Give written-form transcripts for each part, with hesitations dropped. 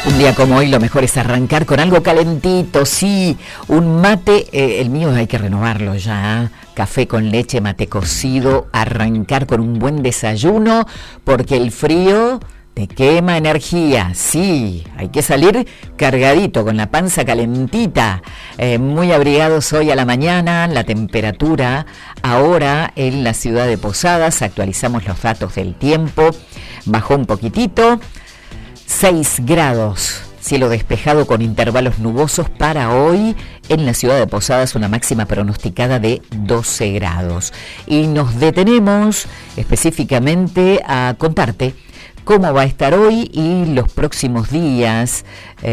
Un día como hoy lo mejor es arrancar con algo calentito, sí, un mate, el mío hay que renovarlo ya, café con leche, mate cocido, arrancar con un buen desayuno, porque el frío te quema energía, sí, hay que salir cargadito, con la panza calentita, muy abrigados hoy a la mañana, la temperatura ahora en la ciudad de Posadas, actualizamos los datos del tiempo, bajó un poquitito, 6 grados, cielo despejado con intervalos nubosos para hoy en la ciudad de Posadas, una máxima pronosticada de 12 grados. Y nos detenemos específicamente a contarte cómo va a estar hoy y los próximos días.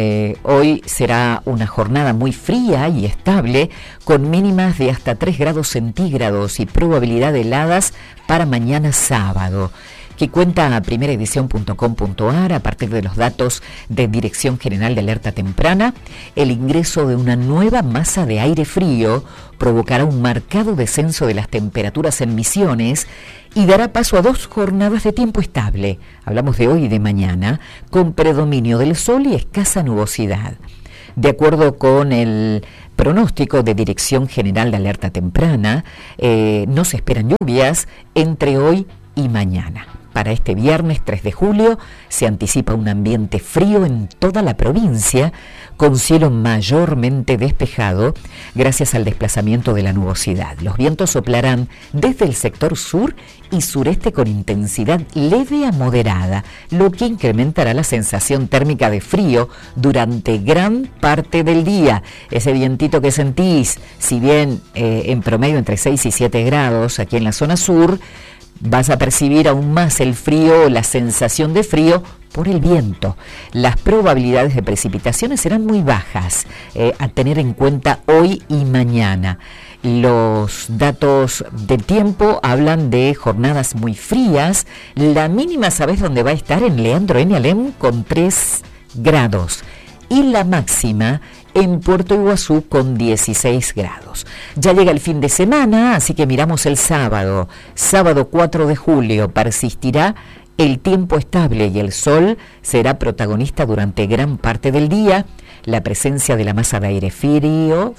Hoy será una jornada muy fría y estable, con mínimas de hasta 3 grados centígrados y probabilidad de heladas para mañana sábado, que cuenta a primeraedición.com.ar a partir de los datos de Dirección General de Alerta Temprana. El ingreso de una nueva masa de aire frío provocará un marcado descenso de las temperaturas en Misiones y dará paso a 2 jornadas de tiempo estable, hablamos de hoy y de mañana, con predominio del sol y escasa nubosidad. De acuerdo con el pronóstico de Dirección General de Alerta Temprana, no se esperan lluvias entre hoy y mañana. Para este viernes 3 de julio se anticipa un ambiente frío en toda la provincia, con cielo mayormente despejado gracias al desplazamiento de la nubosidad. Los vientos soplarán desde el sector sur y sureste con intensidad leve a moderada, lo que incrementará la sensación térmica de frío durante gran parte del día. Ese vientito que sentís, si bien en promedio entre 6 y 7 grados aquí en la zona sur, vas a percibir aún más el frío o la sensación de frío por el viento. Las probabilidades de precipitaciones serán muy bajas a tener en cuenta hoy y mañana. Los datos del tiempo hablan de jornadas muy frías. La mínima, ¿sabes dónde va a estar? En Leandro N. Alem con 3 grados. Y la máxima en Puerto Iguazú con 16 grados. Ya llega el fin de semana, así que miramos el sábado. Sábado 4 de julio persistirá el tiempo estable y el sol será protagonista durante gran parte del día. La presencia de la masa de aire frío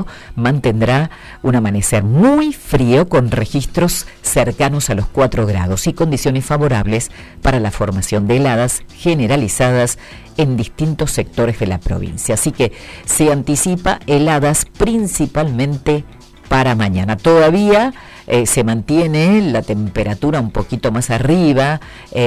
mantendrá un amanecer muy frío con registros cercanos a los 4 grados y condiciones favorables para la formación de heladas generalizadas en distintos sectores de la provincia. Así que se anticipa heladas principalmente para mañana. Todavía se mantiene la temperatura un poquito más arriba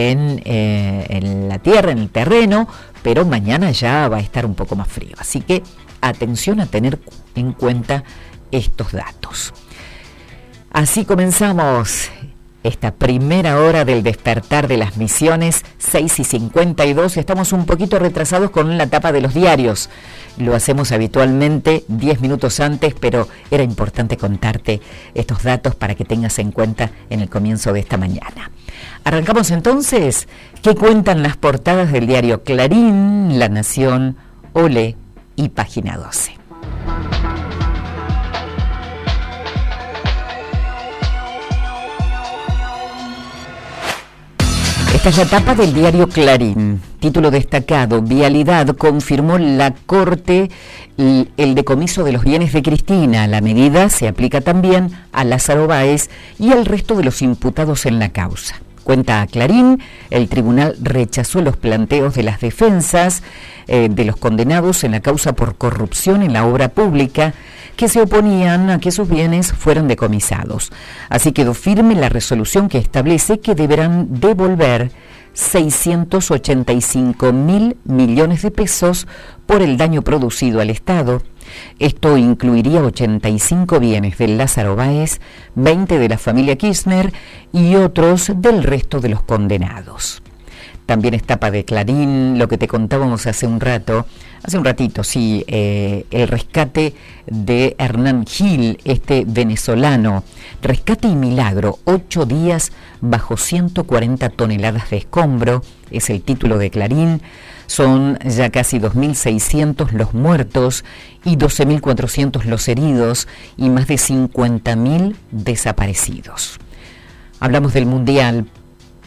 en la tierra, en el terreno, pero mañana ya va a estar un poco más frío. Así que atención a tener en cuenta estos datos. Así comenzamos esta primera hora del despertar de las Misiones, 6:52. Estamos un poquito retrasados con la tapa de los diarios. Lo hacemos habitualmente 10 minutos antes, pero era importante contarte estos datos para que tengas en cuenta en el comienzo de esta mañana. Arrancamos entonces. ¿Qué cuentan las portadas del diario Clarín, La Nación, Olé y Página 12? Esta es la tapa del diario Clarín. Título destacado: Vialidad confirmó la Corte el decomiso de los bienes de Cristina. La medida se aplica también a Lázaro Báez y al resto de los imputados en la causa. Cuenta a Clarín, el tribunal rechazó los planteos de las defensas de los condenados en la causa por corrupción en la obra pública, que se oponían a que sus bienes fueran decomisados. Así quedó firme la resolución que establece que deberán devolver 685.000 millones de pesos por el daño producido al Estado. Esto incluiría 85 bienes del Lázaro Báez, 20 de la familia Kirchner y otros del resto de los condenados. También es tapa de Clarín lo que te contábamos hace un ratito, el rescate de Hernán Gil, este venezolano. Rescate y milagro, 8 días bajo 140 toneladas de escombro, es el título de Clarín. Son ya casi 2.600 los muertos y 12.400 los heridos y más de 50.000 desaparecidos. Hablamos del Mundial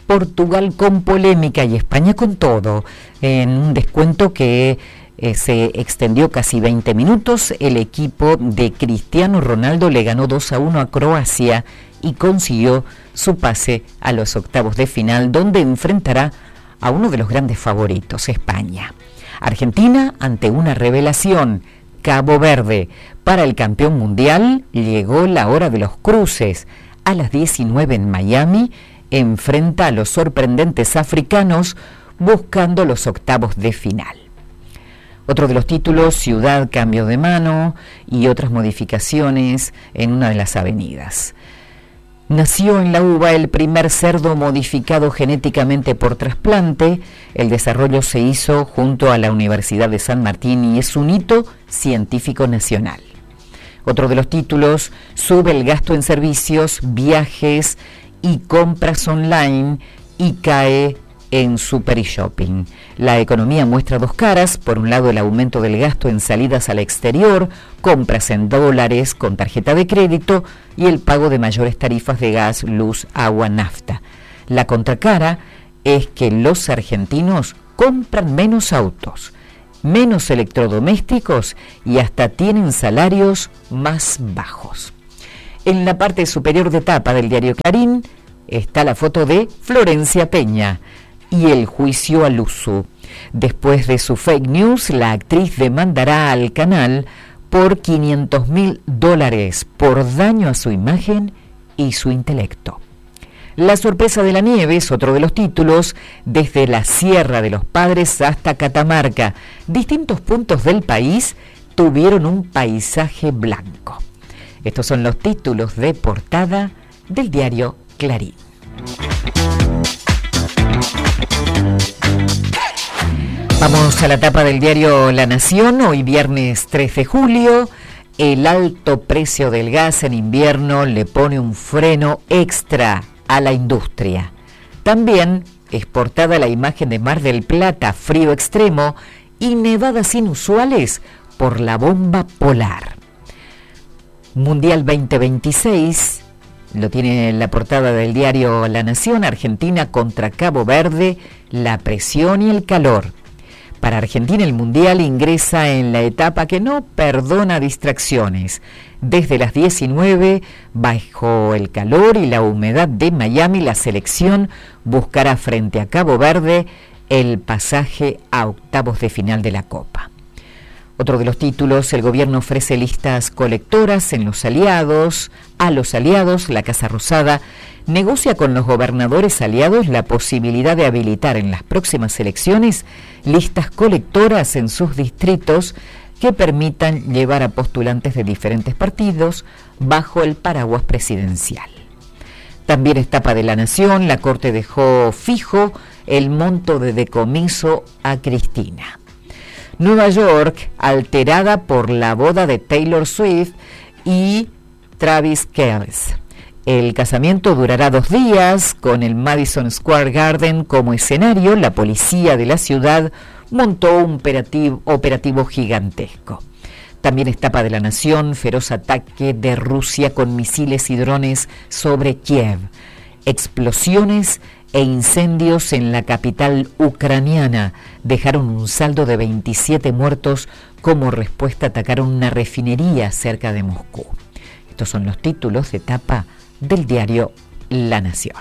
Portugal con polémica y España con todo, en un descuento que se extendió casi 20 minutos. El equipo de Cristiano Ronaldo le ganó 2-1 a Croacia y consiguió su pase a los octavos de final, donde enfrentará a uno de los grandes favoritos, España. Argentina ante una revelación, Cabo Verde. Para el campeón mundial llegó la hora de los cruces. A las 19 en Miami enfrenta a los sorprendentes africanos buscando los octavos de final. Otro de los títulos, Ciudad, cambio de mano y otras modificaciones en una de las avenidas. Nació en la uva el primer cerdo modificado genéticamente por trasplante. El desarrollo se hizo junto a la Universidad de San Martín y es un hito científico nacional. Otro de los títulos, sube el gasto en servicios, viajes y compras online y cae en Super y Shopping. La economía muestra dos caras: por un lado el aumento del gasto en salidas al exterior, compras en dólares con tarjeta de crédito y el pago de mayores tarifas de gas, luz, agua, nafta. La contracara es que los argentinos compran menos autos, menos electrodomésticos y hasta tienen salarios más bajos. En la parte superior de tapa del diario Clarín está la foto de Florencia Peña y el juicio al uso. Después de su fake news, la actriz demandará al canal por $500.000 por daño a su imagen y su intelecto. La sorpresa de la nieve es otro de los títulos, desde la Sierra de los Padres hasta Catamarca. Distintos puntos del país tuvieron un paisaje blanco. Estos son los títulos de portada del diario Clarín. Vamos a la tapa del diario La Nación, hoy viernes 3 de julio. El alto precio del gas en invierno le pone un freno extra a la industria. También es portada la imagen de Mar del Plata, frío extremo y nevadas inusuales por la bomba polar. Mundial 2026, lo tiene en la portada del diario La Nación. Argentina contra Cabo Verde, la presión y el calor. Para Argentina el Mundial ingresa en la etapa que no perdona distracciones. Desde las 19, bajo el calor y la humedad de Miami, la selección buscará frente a Cabo Verde el pasaje a octavos de final de la Copa. Otro de los títulos, el gobierno ofrece listas colectoras a los aliados, la Casa Rosada negocia con los gobernadores aliados la posibilidad de habilitar en las próximas elecciones listas colectoras en sus distritos que permitan llevar a postulantes de diferentes partidos bajo el paraguas presidencial. También es tapa de La Nación, la Corte dejó fijo el monto de decomiso a Cristina. Nueva York, alterada por la boda de Taylor Swift y Travis Kelce. El casamiento durará 2 días, con el Madison Square Garden como escenario. La policía de la ciudad montó un operativo gigantesco. También es tapa de La Nación, feroz ataque de Rusia con misiles y drones sobre Kiev. Explosiones e incendios en la capital ucraniana dejaron un saldo de 27 muertos. Como respuesta atacaron una refinería cerca de Moscú. Estos son los títulos de tapa del diario La Nación.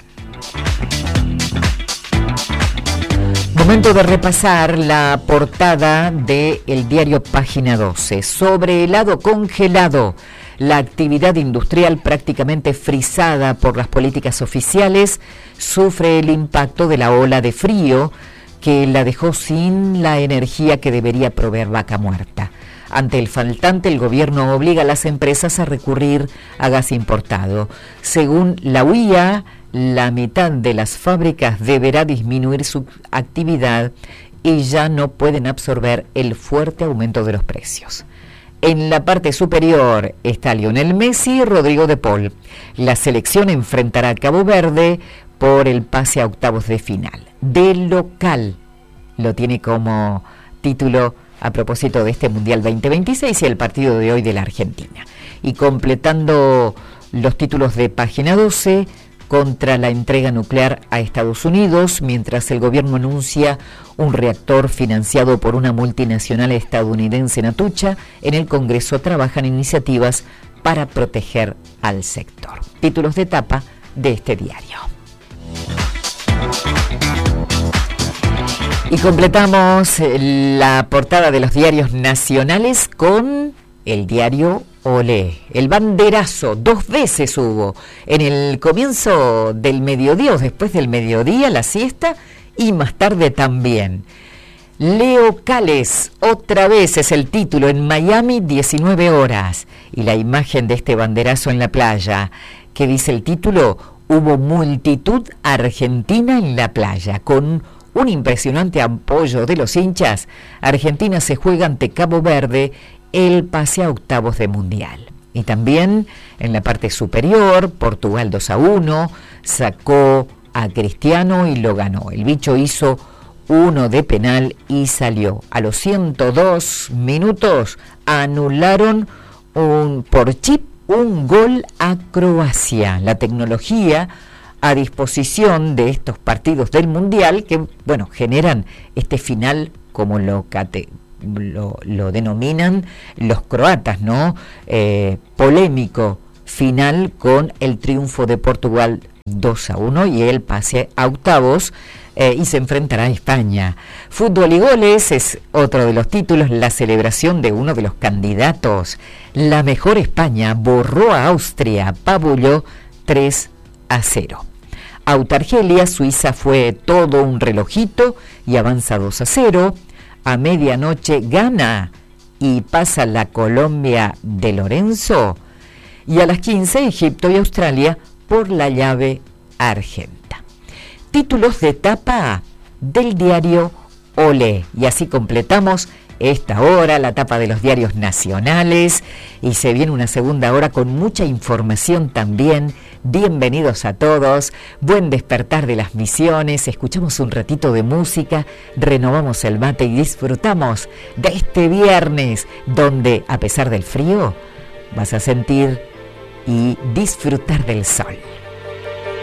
Momento de repasar la portada del diario Página 12. Sobre helado congelado, la actividad industrial prácticamente frisada por las políticas oficiales sufre el impacto de la ola de frío que la dejó sin la energía que debería proveer Vaca Muerta. Ante el faltante, el gobierno obliga a las empresas a recurrir a gas importado. Según la UIA, la mitad de las fábricas deberá disminuir su actividad y ya no pueden absorber el fuerte aumento de los precios. En la parte superior está Lionel Messi y Rodrigo de Paul. La selección enfrentará a Cabo Verde por el pase a octavos de final. De local, lo tiene como título a propósito de este Mundial 2026 y el partido de hoy de la Argentina. Y completando los títulos de Página 12, contra la entrega nuclear a Estados Unidos, mientras el gobierno anuncia un reactor financiado por una multinacional estadounidense en Atucha. En el Congreso trabajan iniciativas para proteger al sector. Títulos de tapa de este diario. Y completamos la portada de los diarios nacionales con el diario Olé. El banderazo, 2 veces hubo, en el comienzo del mediodía o después del mediodía, la siesta, y más tarde también. Leo Cales, otra vez es el título, en Miami, 19 horas. Y la imagen de este banderazo en la playa. ¿Qué dice el título? Hubo multitud argentina en la playa, con un impresionante apoyo de los hinchas. Argentina se juega ante Cabo Verde el pase a octavos de Mundial. Y también en la parte superior, Portugal 2-1, sacó a Cristiano y lo ganó. El bicho hizo 1 de penal y salió. A los 102 minutos anularon por chip un gol a Croacia. La tecnología a disposición de estos partidos del Mundial que, bueno, generan este final como lo denominan los croatas, ¿no? Polémico final con el triunfo de Portugal 2-1 y el pase a octavos y se enfrentará a España. Fútbol y goles es otro de los títulos, la celebración de uno de los candidatos. La mejor España borró a Austria, pabulló 3-0. Autargelia, Suiza fue todo un relojito y avanza 2-0. A medianoche gana y pasa la Colombia de Lorenzo. Y a las 15, Egipto y Australia por la llave argenta. Títulos de tapa del diario Olé. Y así completamos esta hora, la tapa de los diarios nacionales. Y se viene una segunda hora con mucha información también. Bienvenidos a todos, buen despertar de las misiones, escuchamos un ratito de música, renovamos el mate y disfrutamos de este viernes, donde a pesar del frío vas a sentir y disfrutar del sol.